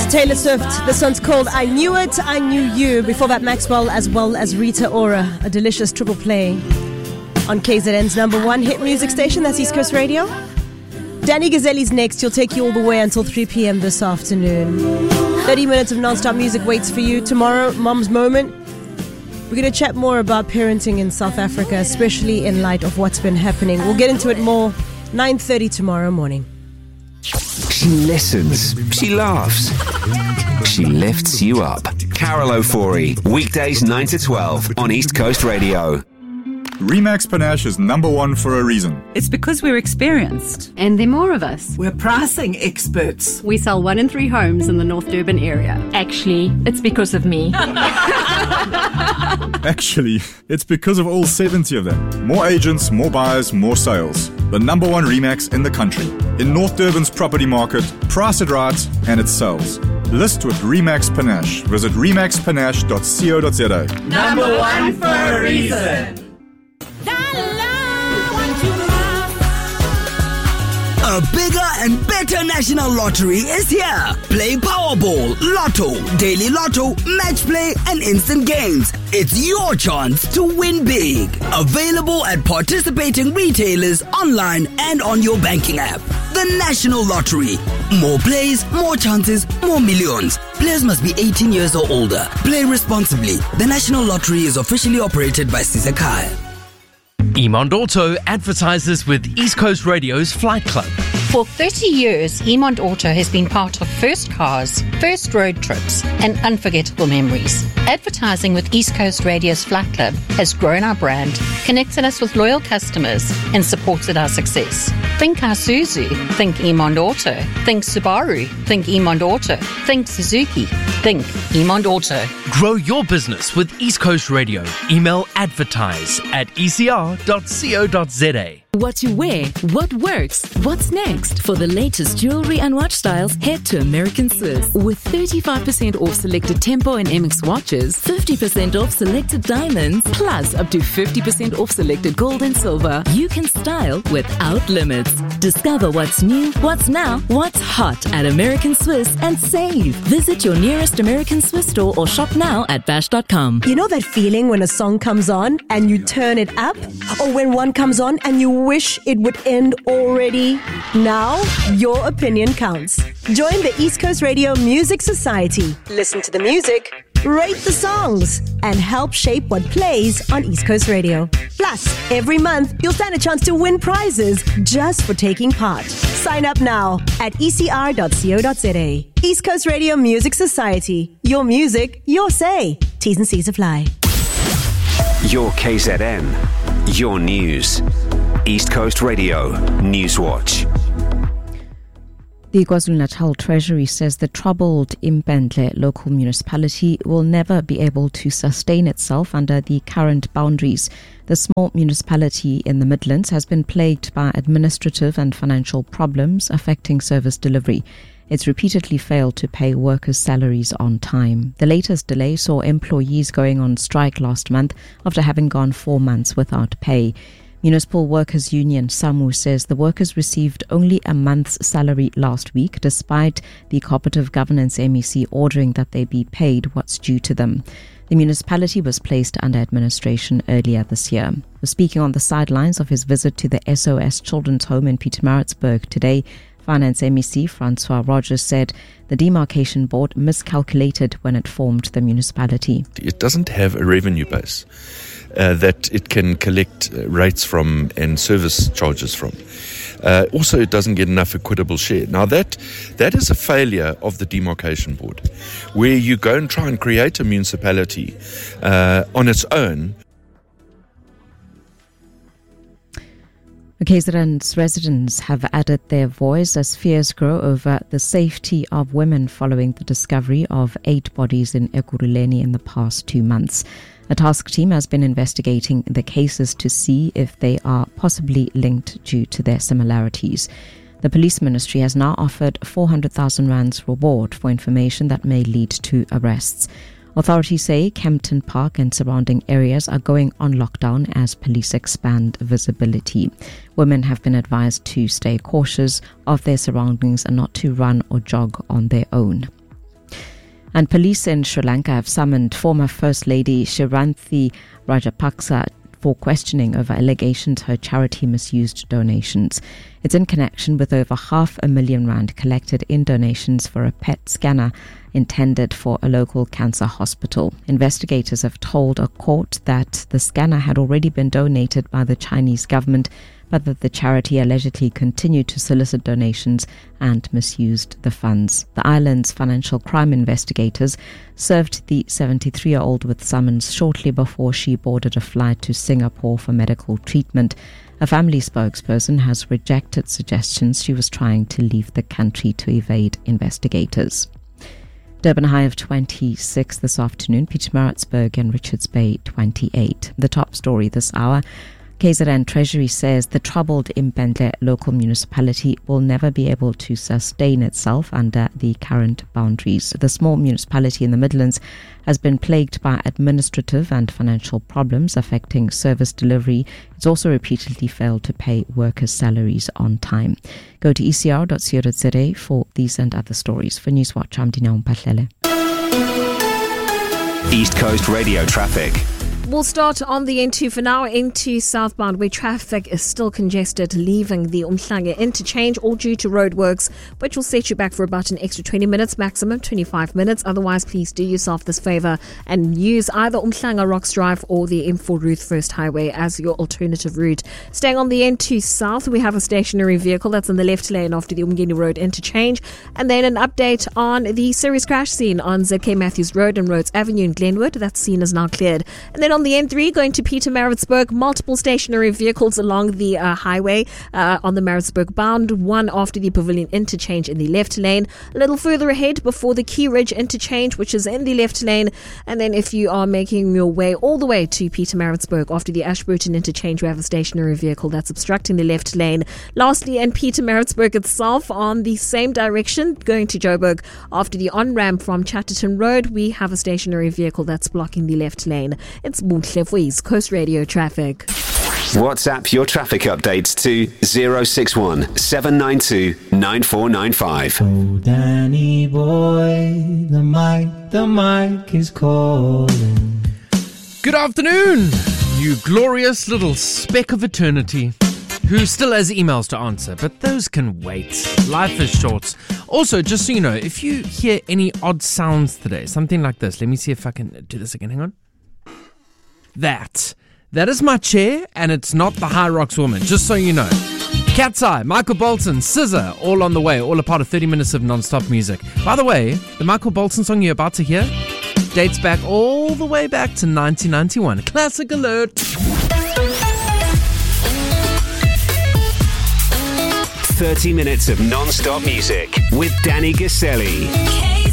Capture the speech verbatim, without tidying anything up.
Taylor Swift. This one's called I Knew It, I Knew You. Before that, Maxwell as well as Rita Ora. A delicious triple play on K Z N's number one hit music station. That's East Coast Radio. Danny Gazelli's next. He'll take you all the way until three p.m. this afternoon. thirty minutes of non-stop music waits for you. Tomorrow, Mom's Moment. We're going to chat more about parenting in South Africa, especially in light of what's been happening. We'll get into it more nine thirty tomorrow morning. She listens. She laughs. She lifts you up. Carol O'Forey, weekdays nine to twelve on East Coast Radio. Remax Panache is number one for a reason. It's because we're experienced. And there are more of us. We're pricing experts. We sell one in three homes in the North Durban area. Actually, it's because of me. Actually, it's because of all seventy of them. More agents, more buyers, more sales. The number one Remax in the country. In North Durban's property market, price it right and it sells. List with Remax Panache. Visit remax panache dot co dot za. Number one for a reason. A bigger and better national lottery is here. Play Powerball, Lotto, Daily Lotto, Match Play, and Instant Games. It's your chance to win big. Available at participating retailers, online, and on your banking app. The National Lottery. More plays, more chances, more millions. Players must be eighteen years or older. Play responsibly. The National Lottery is officially operated by Sisakai. Emond Auto advertises with East Coast Radio's Flight Club. For thirty years, Emond Auto has been part of first cars, first road trips, and unforgettable memories. Advertising with East Coast Radio's Flight Club has grown our brand, connected us with loyal customers, and supported our success. Think Isuzu, think Emond Auto. Think Subaru, think Emond Auto. Think Suzuki, think Emond Auto. Grow your business with East Coast Radio. Email advertise at e c r dot co dot za. What to wear, what works, what's next? For the latest jewelry and watch styles, head to American Swiss. With thirty-five percent off selected Tempo and M X watches, fifty percent off selected diamonds, plus up to fifty percent off selected gold and silver. You can style without limits. Discover what's new, what's now, what's hot at American Swiss and save. Visit your nearest American Swiss store or shop now at bash dot com. You know that feeling when a song comes on and you turn it up? Or when one comes on and you wish it would end already? Now, your opinion counts. Join the East Coast Radio Music Society. Listen to the music, rate the songs, and help shape what plays on East Coast Radio. Plus, every month, you'll stand a chance to win prizes just for taking part. Sign up now at e c r dot co dot za. East Coast Radio Music Society. Your music, your say. T's and C's apply. Your K Z N. Your news. East Coast Radio Newswatch. The KwaZulu-Natal Treasury says the troubled Impendle local municipality will never be able to sustain itself under the current boundaries. The small municipality in the Midlands has been plagued by administrative and financial problems affecting service delivery. It's repeatedly failed to pay workers' salaries on time. The latest delay saw employees going on strike last month after having gone four months without pay. Municipal Workers Union SAMU says the workers received only a month's salary last week, despite the Cooperative Governance M E C ordering that they be paid what's due to them. The municipality was placed under administration earlier this year. Speaking on the sidelines of his visit to the S O S Children's Home in Pietermaritzburg today, Finance M E C Francois Rogers said the demarcation board miscalculated when it formed the municipality. It doesn't have a revenue base uh, that it can collect rates from and service charges from. Uh, also, it doesn't get enough equitable share. Now, that that is a failure of the demarcation board, where you go and try and create a municipality uh, on its own. K Z N's residents have added their voice as fears grow over the safety of women following the discovery of eight bodies in Ekurhuleni in the past two months. A task team has been investigating the cases to see if they are possibly linked due to their similarities. The police ministry has now offered four hundred thousand rands reward for information that may lead to arrests. Authorities say Kempton Park and surrounding areas are going on lockdown as police expand visibility. Women have been advised to stay cautious of their surroundings and not to run or jog on their own. And police in Sri Lanka have summoned former First Lady Shiranthi Rajapaksa for questioning over allegations her charity misused donations. It's in connection with over half a million rand collected in donations for a P E T scanner intended for a local cancer hospital. Investigators have told a court that the scanner had already been donated by the Chinese government, but that the charity allegedly continued to solicit donations and misused the funds. The island's financial crime investigators served the seventy-three-year-old with summons shortly before she boarded a flight to Singapore for medical treatment. A family spokesperson has rejected suggestions she was trying to leave the country to evade investigators. Durban high of twenty-six this afternoon, Pietermaritzburg and Richards Bay twenty-eight. The top story this hour, K Z N Treasury says the troubled Impendle local municipality will never be able to sustain itself under the current boundaries. The small municipality in the Midlands has been plagued by administrative and financial problems affecting service delivery. It's also repeatedly failed to pay workers' salaries on time. Go to e c r dot co dot z a for these and other stories. For Newswatch, I'm Dina Mpahlele. East Coast Radio traffic. We'll start on the N two for now, into southbound, where traffic is still congested, leaving the Umhlanga interchange, all due to roadworks, which will set you back for about an extra twenty minutes, maximum twenty-five minutes. Otherwise, please do yourself this favour and use either Umhlanga Rocks Drive or the M four Ruth First Highway as your alternative route. Staying on the N two south, we have a stationary vehicle that's in the left lane after the Umgeni Road interchange. And then an update on the serious crash scene on Z K Matthews Road and Rhodes Avenue in Glenwood. That scene is now cleared. And then on the N three, going to Pietermaritzburg, multiple stationary vehicles along the uh, highway uh, on the Maritzburg bound, one after the Pavilion interchange in the left lane. A little further ahead before the Key Ridge interchange, which is in the left lane. And then if you are making your way all the way to Pietermaritzburg after the Ashburton interchange, we have a stationary vehicle that's obstructing the left lane. Lastly, in Pietermaritzburg itself, on the same direction, going to Joburg after the on-ramp from Chatterton Road, we have a stationary vehicle that's blocking the left lane. It's Munhle for East Coast Radio traffic. WhatsApp your traffic updates to zero six one seven nine two nine four nine five. Oh, Danny boy, the mic, the mic is calling. Good afternoon, you glorious little speck of eternity who still has emails to answer, but those can wait. Life is short. Also, just so you know, if you hear any odd sounds today, something like this, let me see if I can do this again. Hang on. That. That is my chair, and it's not the High Rocks woman, just so you know. Cat's Eye, Michael Bolton, Scissor, all on the way, all a part of thirty minutes of non-stop music. By the way, the Michael Bolton song you're about to hear dates back all the way back to nineteen ninety-one. Classic alert. thirty minutes of non-stop music with Danny Gaselli.